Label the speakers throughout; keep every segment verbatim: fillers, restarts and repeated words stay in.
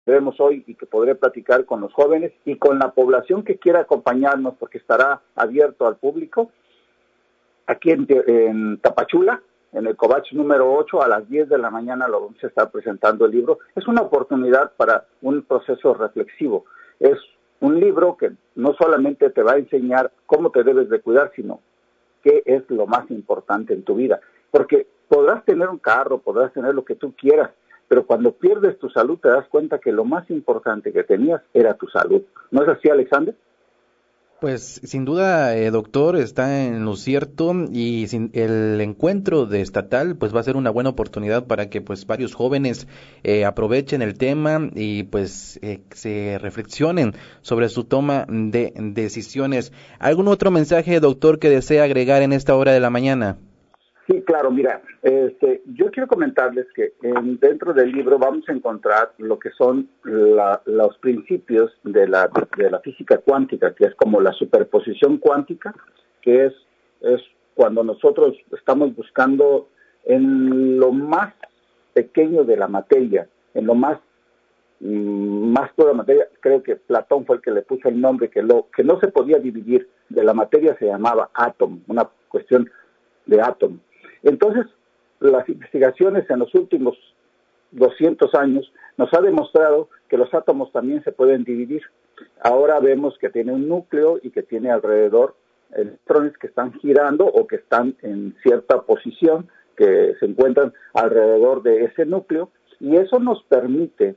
Speaker 1: vemos hoy y que podré platicar con los jóvenes y con la población que quiera acompañarnos, porque estará abierto al público aquí en, en Tapachula, en el Covach número ocho, a las diez de la mañana lo vamos a estar presentando el libro. Es una oportunidad para un proceso reflexivo. Es un libro que no solamente te va a enseñar cómo te debes de cuidar, sino qué es lo más importante en tu vida. Porque podrás tener un carro, podrás tener lo que tú quieras, pero cuando pierdes tu salud te das cuenta que lo más importante que tenías era tu salud. ¿No es así, Alexander?
Speaker 2: Pues sin duda, eh, doctor, está en lo cierto, y sin, el encuentro de estatal pues va a ser una buena oportunidad para que pues varios jóvenes eh, aprovechen el tema y pues eh, se reflexionen sobre su toma de decisiones. ¿Algún otro mensaje, doctor, que desea agregar en esta hora de la mañana?
Speaker 1: Sí, claro, mira, este, yo quiero comentarles que en, dentro del libro vamos a encontrar lo que son la, los principios de la, de la física cuántica, que es como la superposición cuántica, que es, es cuando nosotros estamos buscando en lo más pequeño de la materia, en lo más, mmm, más pura materia. Creo que Platón fue el que le puso el nombre, que, lo, que no se podía dividir de la materia, se llamaba átomo, una cuestión de átomo. Entonces, las investigaciones en los últimos doscientos años nos ha demostrado que los átomos también se pueden dividir. Ahora vemos que tiene un núcleo y que tiene alrededor electrones que están girando o que están en cierta posición, que se encuentran alrededor de ese núcleo, y eso nos permite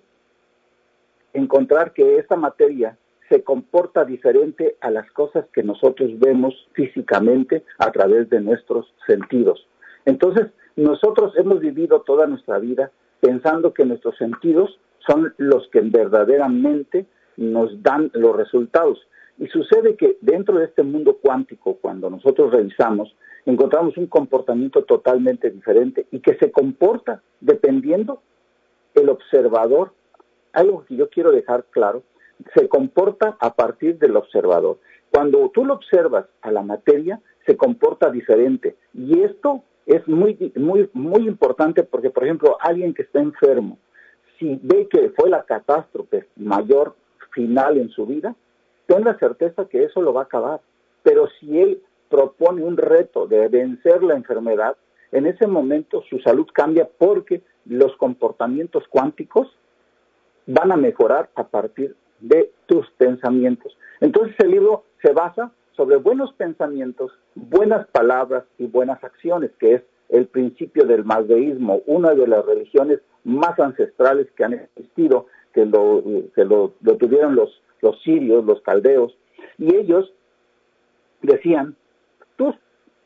Speaker 1: encontrar que esta materia se comporta diferente a las cosas que nosotros vemos físicamente a través de nuestros sentidos. Entonces, nosotros hemos vivido toda nuestra vida pensando que nuestros sentidos son los que verdaderamente nos dan los resultados. Y sucede que dentro de este mundo cuántico, cuando nosotros revisamos, encontramos un comportamiento totalmente diferente y que se comporta dependiendo el observador. Algo que yo quiero dejar claro, se comporta a partir del observador. Cuando tú lo observas a la materia, se comporta diferente. Y esto es muy, muy, muy importante porque, por ejemplo, alguien que está enfermo, si ve que fue la catástrofe mayor final en su vida, ten la certeza que eso lo va a acabar. Pero si él propone un reto de vencer la enfermedad, en ese momento su salud cambia porque los comportamientos cuánticos van a mejorar a partir de tus pensamientos. Entonces el libro se basa sobre buenos pensamientos, buenas palabras y buenas acciones, que es el principio del mazdeísmo, una de las religiones más ancestrales que han existido, que lo, que lo, lo tuvieron los, los sirios, los caldeos, y ellos decían, tus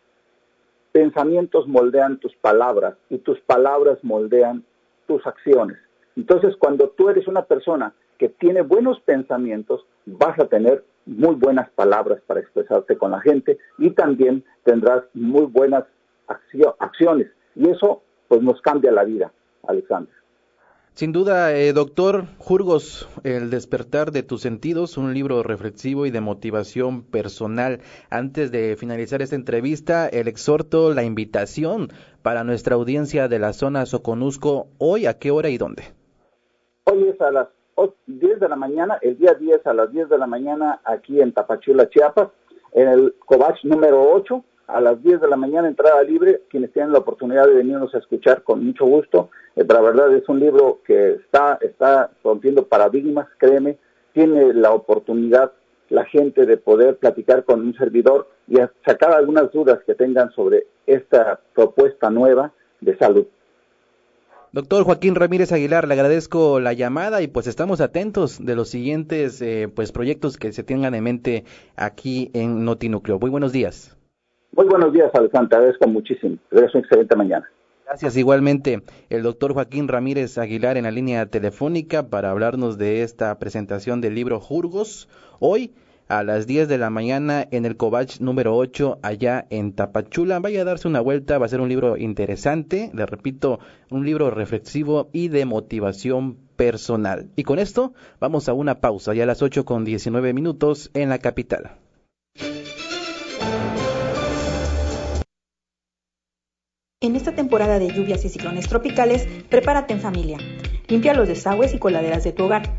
Speaker 1: pensamientos moldean tus palabras y tus palabras moldean tus acciones. Entonces, cuando tú eres una persona que tiene buenos pensamientos, vas a tener muy buenas palabras para expresarte con la gente y también tendrás muy buenas accio- acciones. Y eso, pues, nos cambia la vida, Alexander.
Speaker 2: Sin duda, eh, doctor Jurgos, El despertar de tus sentidos, un libro reflexivo y de motivación personal. Antes de finalizar esta entrevista, el exhorto, la invitación para nuestra audiencia de la zona Soconusco, hoy, ¿a qué hora y dónde?
Speaker 1: Hoy es a las diez de la mañana, el día diez a las diez de la mañana, aquí en Tapachula, Chiapas, en el Covach número ocho, a las diez de la mañana, entrada libre. Quienes tienen la oportunidad de venirnos a escuchar, con mucho gusto. Eh, la verdad es un libro que está, está rompiendo paradigmas, créeme, tiene la oportunidad la gente de poder platicar con un servidor y sacar algunas dudas que tengan sobre esta propuesta nueva de salud.
Speaker 2: Doctor Joaquín Ramírez Aguilar, le agradezco la llamada y pues estamos atentos de los siguientes eh, pues proyectos que se tengan en mente aquí en Notinúcleo. Muy buenos días.
Speaker 1: Muy buenos días, Alejandro, te agradezco muchísimo. Te deseo una excelente mañana.
Speaker 2: Gracias, igualmente. El doctor Joaquín Ramírez Aguilar en la línea telefónica para hablarnos de esta presentación del libro Jurgos, hoy a las diez de la mañana en el Covach número ocho, allá en Tapachula. Vaya a darse una vuelta, va a ser un libro interesante, le repito, un libro reflexivo y de motivación personal. Y con esto vamos a una pausa, ya a las ocho con diecinueve minutos en la capital.
Speaker 3: En esta temporada de lluvias y ciclones tropicales, prepárate en familia. Limpia los desagües y coladeras de tu hogar.